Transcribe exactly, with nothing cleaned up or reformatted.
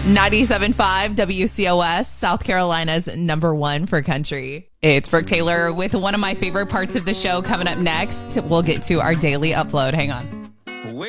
ninety-seven point five W C O S, South Carolina's number one for country. It's Brooke Taylor with one of my favorite parts of the show coming up next. We'll get to our daily upload. Hang on.